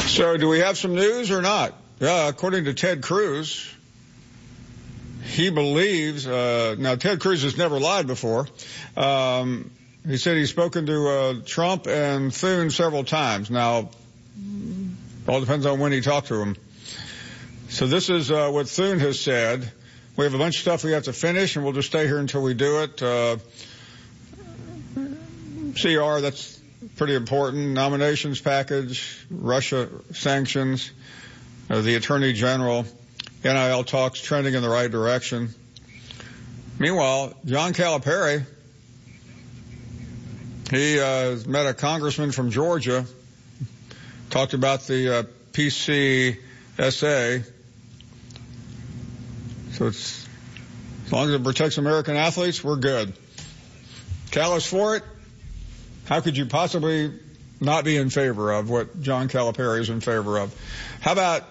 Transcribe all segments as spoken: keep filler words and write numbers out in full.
So do we have some news or not? Yeah, according to Ted Cruz, he believes, uh, now Ted Cruz has never lied before. Um, he said he's spoken to uh, Trump and Thune several times. Now, all depends on when he talked to him. So this is uh, what Thune has said. We have a bunch of stuff we have to finish, and we'll just stay here until we do it. Uh, C R, that's pretty important. Nominations package, Russia sanctions, uh, the Attorney General, N I L talks trending in the right direction. Meanwhile, John Calipari, he uh, met a congressman from Georgia, talked about the uh, P C S A. So it's, as long as it protects American athletes, we're good. Cal is for it. How could you possibly not be in favor of what John Calipari is in favor of? How about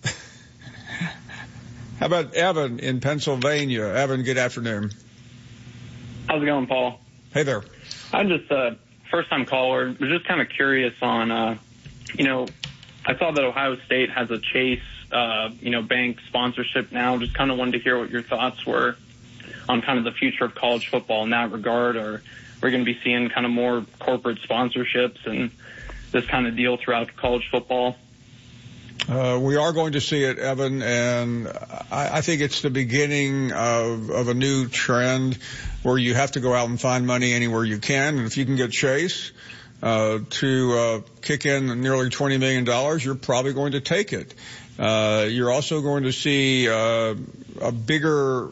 how about Evan in Pennsylvania? Evan, good afternoon. How's it going, Paul? Hey there. I'm just a first-time caller. Was just kind of curious on, uh, you know, I saw that Ohio State has a Chase, uh, you know, bank sponsorship now. Just kind of wanted to hear what your thoughts were on kind of the future of college football in that regard, or we're going to be seeing kind of more corporate sponsorships and this kind of deal throughout college football? Uh, we are going to see it, Evan, and I, I think it's the beginning of, of a new trend where you have to go out and find money anywhere you can. And if you can get Chase uh, to uh, kick in nearly twenty million dollars, you're probably going to take it. Uh, you're also going to see uh, a bigger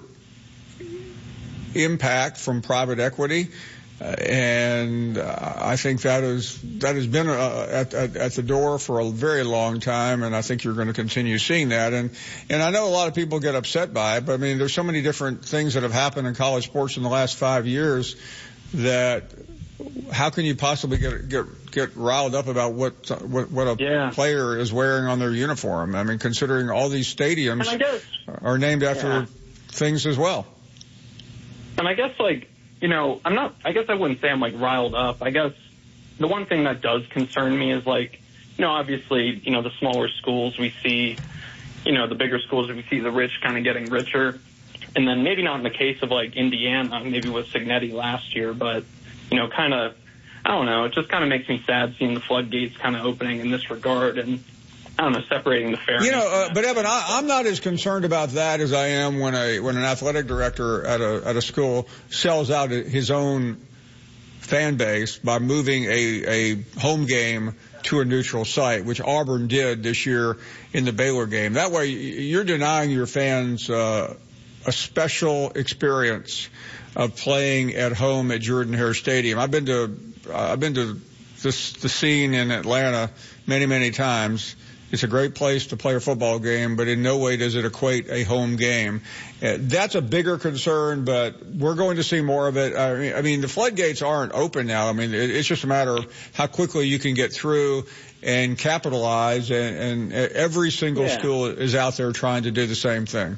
impact from private equity. Uh, and uh, I think that is that has been uh, at, at at the door for a very long time, and I think you're going to continue seeing that. And and I know a lot of people get upset by it, but I mean, there's so many different things that have happened in college sports in the last five years that how can you possibly get get get riled up about what what, what a yeah. player is wearing on their uniform? I mean, considering all these stadiums are named after yeah. things as well. And I guess like. You know, I'm not, I guess I wouldn't say I'm like riled up. I guess the one thing that does concern me is like, you know, obviously, you know, the smaller schools we see, you know, the bigger schools we see the rich kind of getting richer. And then maybe not in the case of like Indiana, maybe with Cignetti last year, but, you know, kind of, I don't know, it just kind of makes me sad seeing the floodgates kind of opening in this regard. And I don't know, separating the fairness. You know, uh, but Evan, I, I'm not as concerned about that as I am when a when an athletic director at a at a school sells out his own fan base by moving a a home game to a neutral site, which Auburn did this year in the Baylor game. That way, you're denying your fans uh, a special experience of playing at home at Jordan-Hare Stadium. I've been to uh, I've been to this the scene in Atlanta many many times. It's a great place to play a football game, but in no way does it equate a home game. Uh, that's a bigger concern, but we're going to see more of it. I mean, I mean, the floodgates aren't open now. I mean, it, it's just a matter of how quickly you can get through and capitalize, and, and every single yeah. school is out there trying to do the same thing.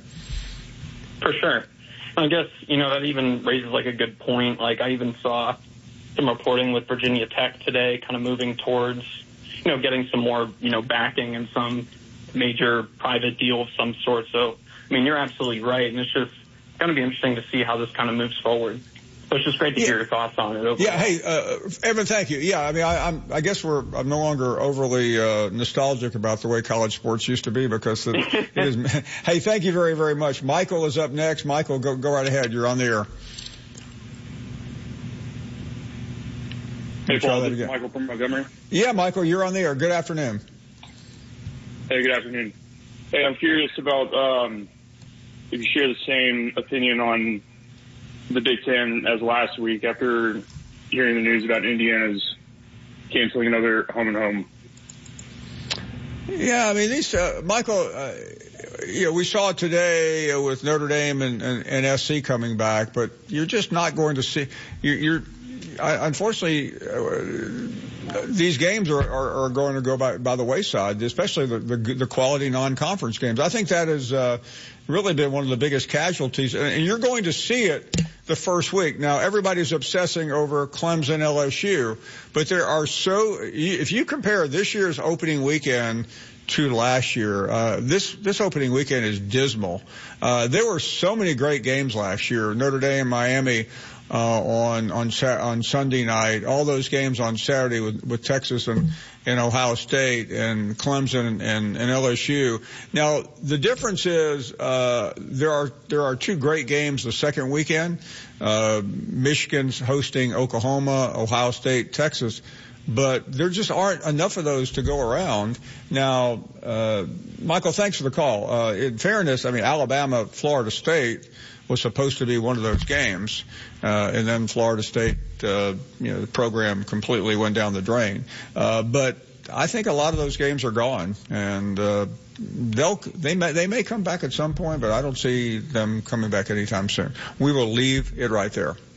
For sure. I guess, you know, that even raises like a good point. Like I even saw some reporting with Virginia Tech today kind of moving towards, you know, getting some more, you know, backing and some major private deal of some sort. So, I mean, you're absolutely right. And it's just going to be interesting to see how this kind of moves forward. So it's just great to yeah. hear your thoughts on it. Overall. Yeah. Hey, uh, Evan, thank you. Yeah. I mean, I, I'm, I guess we're, I'm no longer overly, uh, nostalgic about the way college sports used to be because it, it is. Hey, thank you very, very much. Michael is up next. Michael, go, go right ahead. You're on the air. Hey, Paul, this is Michael from Montgomery. Yeah, Michael, you're on the air. Good afternoon. Hey, good afternoon. Hey, I'm curious about um, if you share the same opinion on the Big Ten as last week after hearing the news about Indiana's canceling another home and home. Yeah, I mean, these, uh, Michael, uh, you know, we saw it today with Notre Dame and, and, and S C coming back, but you're just not going to see, you're, you're I, unfortunately, uh, these games are, are, are going to go by, by the wayside, especially the, the, the quality non-conference games. I think that has uh, really been one of the biggest casualties, and you're going to see it. the first week. Now, everybody's obsessing over Clemson L S U, but there are so, if you compare this year's opening weekend to last year, uh, this, this opening weekend is dismal. Uh, there were so many great games last year. Notre Dame, Miami, uh, on, on, on Sunday night, all those games on Saturday with, with Texas and, and Ohio State and Clemson and, and L S U. Now, the difference is, uh, there are, there are two great games the second weekend. Uh, Michigan's hosting Oklahoma, Ohio State, Texas. But there just aren't enough of those to go around. Now, uh, Michael, thanks for the call. Uh, in fairness, I mean, Alabama, Florida State was supposed to be one of those games, uh, and then Florida State, uh, you know, the program completely went down the drain. Uh, but I think a lot of those games are gone, and uh, they'll they may they may come back at some point, but I don't see them coming back anytime soon. We will leave it right there.